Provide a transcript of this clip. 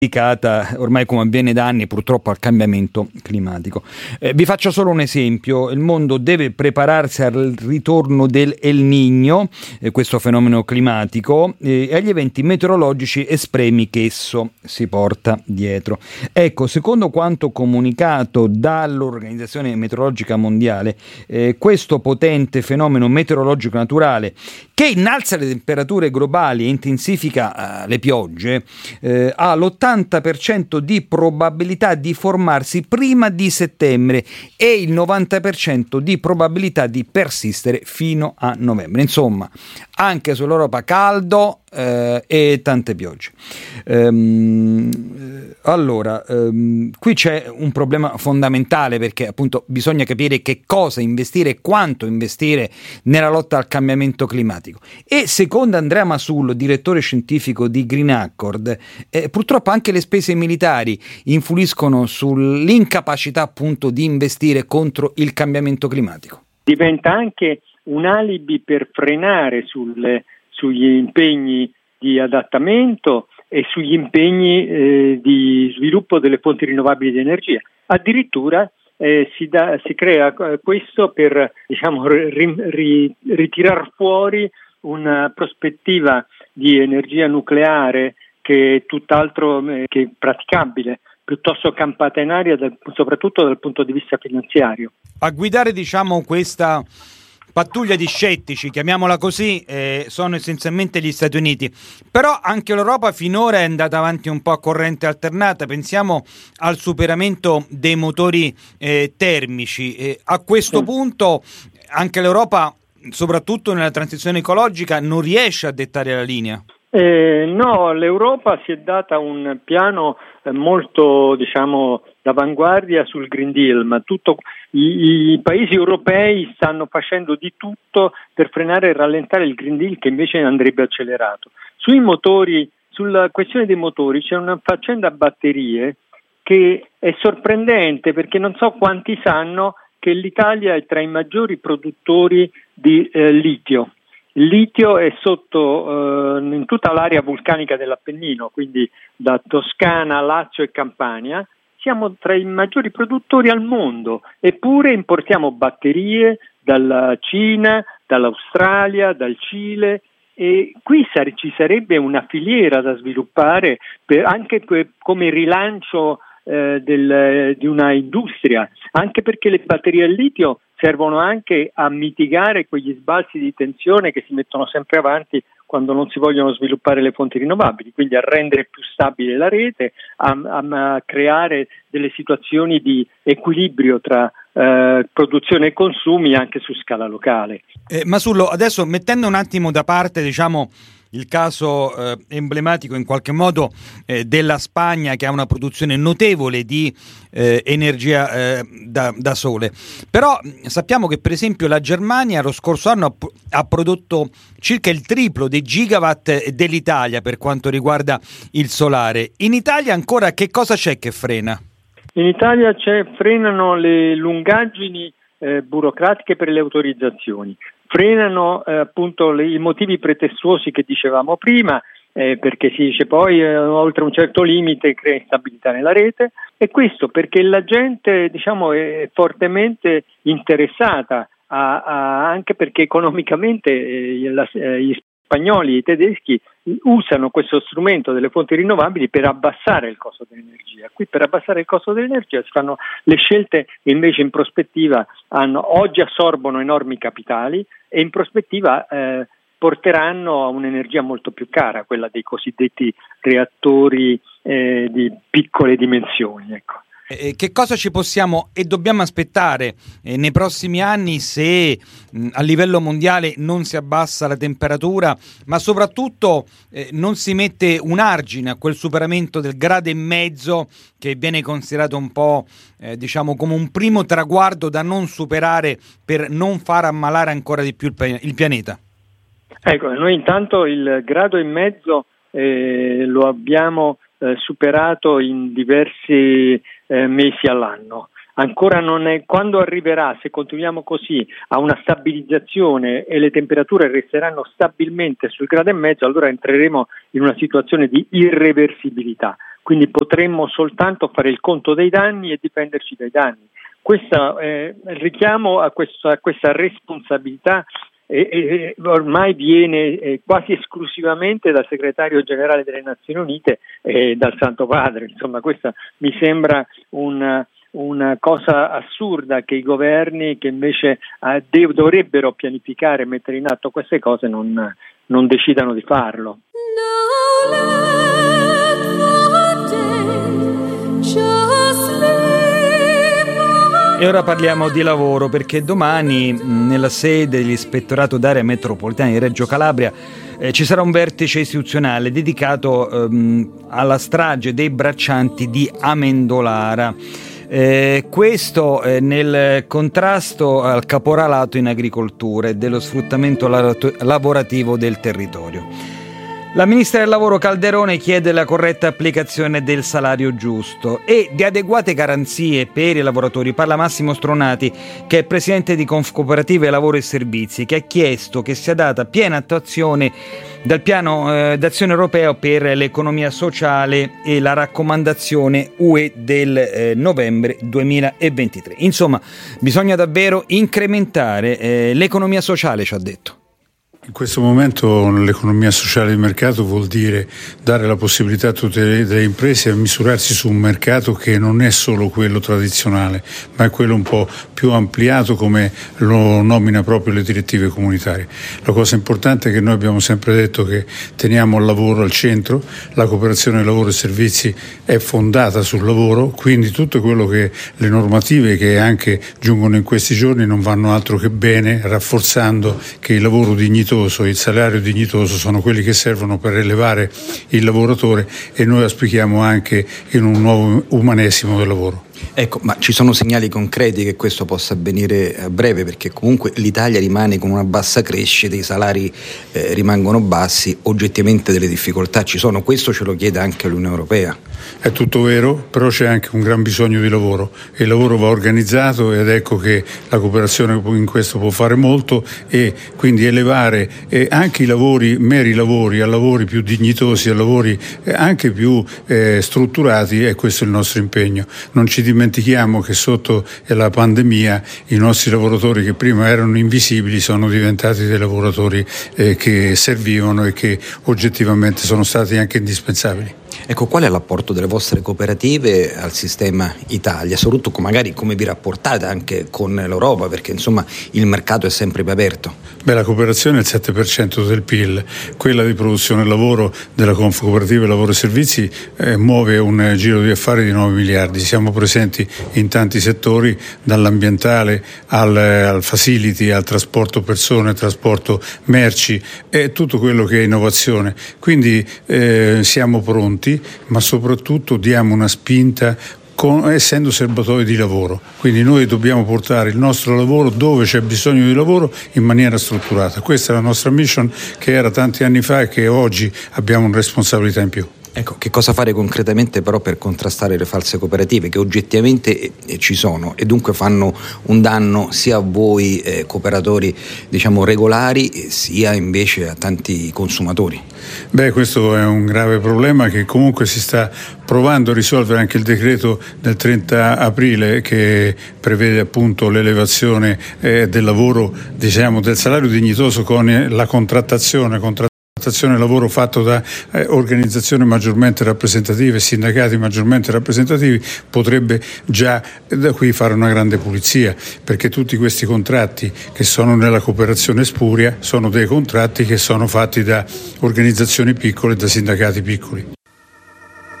dedicata ormai come avviene da anni purtroppo al cambiamento climatico. Vi faccio solo un esempio: il mondo deve prepararsi al ritorno del El Niño, questo fenomeno climatico, e agli eventi meteorologici estremi che esso si porta dietro. Ecco, secondo quanto comunicato dall'Organizzazione Meteorologica Mondiale, questo potente fenomeno meteorologico naturale che innalza le temperature globali e intensifica le piogge ha l'80% di probabilità di formarsi prima di settembre e il 90% di probabilità di persistere fino a novembre. Insomma, anche sull'Europa caldo e tante piogge. Qui c'è un problema fondamentale, perché appunto bisogna capire che cosa investire e quanto investire nella lotta al cambiamento climatico. E secondo Andrea Masullo, direttore scientifico di Green Accord, purtroppo anche le spese militari influiscono sull'incapacità appunto di investire contro il cambiamento climatico. Diventa anche un alibi per frenare sugli impegni di adattamento e sugli impegni di sviluppo delle fonti rinnovabili di energia. Addirittura si crea questo per ritirar fuori una prospettiva di energia nucleare che è tutt'altro che praticabile, piuttosto campata in aria, soprattutto dal punto di vista finanziario. A guidare questa pattuglia di scettici, chiamiamola così, sono essenzialmente gli Stati Uniti, però anche l'Europa finora è andata avanti un po' a corrente alternata. Pensiamo al superamento dei motori termici. A questo punto anche l'Europa, soprattutto nella transizione ecologica, non riesce a dettare la linea. No, l'Europa si è data un piano molto d'avanguardia sul Green Deal, ma i paesi europei stanno facendo di tutto per frenare e rallentare il Green Deal, che invece andrebbe accelerato. Sulla questione dei motori c'è una faccenda a batterie che è sorprendente, perché non so quanti sanno che l'Italia è tra i maggiori produttori di litio. Il litio è sotto in tutta l'area vulcanica dell'Appennino, quindi da Toscana, Lazio e Campania. Siamo tra i maggiori produttori al mondo, eppure importiamo batterie dalla Cina, dall'Australia, dal Cile, e qui ci sarebbe una filiera da sviluppare come rilancio di una industria, anche perché le batterie al litio servono anche a mitigare quegli sbalzi di tensione che si mettono sempre avanti quando non si vogliono sviluppare le fonti rinnovabili, quindi a rendere più stabile la rete, a creare delle situazioni di equilibrio tra produzione e consumi anche su scala locale. Masullo, adesso mettendo un attimo da parte il caso emblematico in qualche modo della Spagna, che ha una produzione notevole di energia da sole, però sappiamo che per esempio la Germania lo scorso anno ha prodotto circa il triplo dei gigawatt dell'Italia per quanto riguarda il solare. In Italia ancora che cosa c'è che frena? In Italia frenano le lungaggini burocratiche per le autorizzazioni, frenano appunto i motivi pretestuosi che dicevamo prima, perché si dice poi oltre un certo limite crea instabilità nella rete, e questo perché la gente è fortemente interessata anche perché economicamente gli spagnoli e i tedeschi usano questo strumento delle fonti rinnovabili per abbassare il costo dell'energia. Qui per abbassare il costo dell'energia si fanno le scelte che invece in prospettiva oggi assorbono enormi capitali e in prospettiva porteranno a un'energia molto più cara, quella dei cosiddetti reattori di piccole dimensioni. Ecco. Che cosa ci possiamo e dobbiamo aspettare nei prossimi anni se a livello mondiale non si abbassa la temperatura, ma soprattutto non si mette un argine a quel superamento del 1,5 gradi che viene considerato un po' come un primo traguardo da non superare per non far ammalare ancora di più il pianeta? Ecco, noi intanto il 1,5 gradi lo abbiamo superato in diversi mesi all'anno. Ancora non è, quando arriverà, se continuiamo così, a una stabilizzazione e le temperature resteranno stabilmente sul 1,5 gradi, allora entreremo in una situazione di irreversibilità. quindi potremmo soltanto fare il conto dei danni e difenderci dai danni. Questo richiamo a questa responsabilità ormai viene quasi esclusivamente dal segretario generale delle Nazioni Unite e dal Santo Padre. Insomma, questa mi sembra una cosa assurda, che i governi che invece dovrebbero pianificare e mettere in atto queste cose non decidano di farlo. E ora parliamo di lavoro, perché domani nella sede dell'Ispettorato d'Area Metropolitana di Reggio Calabria ci sarà un vertice istituzionale dedicato alla strage dei braccianti di Amendolara. Questo nel contrasto al caporalato in agricoltura e dello sfruttamento lavorativo del territorio. La ministra del lavoro Calderone chiede la corretta applicazione del salario giusto e di adeguate garanzie per i lavoratori. Parla Massimo Stronati, che è presidente di Confcooperative Lavoro e Servizi, che ha chiesto che sia data piena attuazione dal piano d'azione europeo per l'economia sociale e la raccomandazione UE del novembre 2023. Insomma, bisogna davvero incrementare l'economia sociale, ci ha detto. In questo momento l'economia sociale di mercato vuol dire dare la possibilità a tutte le imprese a misurarsi su un mercato che non è solo quello tradizionale, ma è quello un po' più ampliato, come lo nomina proprio le direttive comunitarie. La cosa importante è che noi abbiamo sempre detto che teniamo il lavoro al centro, la cooperazione lavoro e servizi è fondata sul lavoro, quindi tutto quello che le normative che anche giungono in questi giorni non vanno altro che bene, rafforzando che il lavoro dignitoso, il salario dignitoso sono quelli che servono per elevare il lavoratore, e noi auspichiamo anche in un nuovo umanesimo del lavoro. Ecco, ma ci sono segnali concreti che questo possa avvenire a breve, perché comunque l'Italia rimane con una bassa crescita, i salari rimangono bassi, oggettivamente delle difficoltà ci sono, questo ce lo chiede anche l'Unione Europea. È tutto vero, però c'è anche un gran bisogno di lavoro, e il lavoro va organizzato, ed ecco che la cooperazione in questo può fare molto, e quindi elevare anche i lavori, meri lavori, a lavori più dignitosi, a lavori anche più strutturati, e questo è il nostro impegno. Non ci dimentichiamo che sotto la pandemia i nostri lavoratori, che prima erano invisibili, sono diventati dei lavoratori che servivano e che oggettivamente sono stati anche indispensabili. Ecco, qual è l'apporto delle vostre cooperative al sistema Italia? Soprattutto magari come vi rapportate anche con l'Europa, perché insomma il mercato è sempre più aperto. La cooperazione è il 7% del PIL, quella di produzione e lavoro della Confcooperative Lavoro e Servizi muove un giro di affari di 9 miliardi. Siamo presenti in tanti settori, dall'ambientale al facility, al trasporto persone, trasporto merci e tutto quello che è innovazione. Quindi siamo pronti, ma soprattutto diamo una spinta essendo serbatoi di lavoro. Quindi noi dobbiamo portare il nostro lavoro dove c'è bisogno di lavoro in maniera strutturata. Questa è la nostra mission, che era tanti anni fa e che oggi abbiamo una responsabilità in più. Ecco, che cosa fare concretamente però per contrastare le false cooperative, che oggettivamente ci sono e dunque fanno un danno sia a voi cooperatori diciamo regolari, sia invece a tanti consumatori? Questo è un grave problema che comunque si sta provando a risolvere. Anche il decreto del 30 aprile che prevede appunto l'elevazione del lavoro, diciamo del salario dignitoso con la contrattazione lavoro fatto da organizzazioni maggiormente rappresentative, sindacati maggiormente rappresentativi, potrebbe già da qui fare una grande pulizia, perché tutti questi contratti che sono nella cooperazione spuria sono dei contratti che sono fatti da organizzazioni piccole e da sindacati piccoli.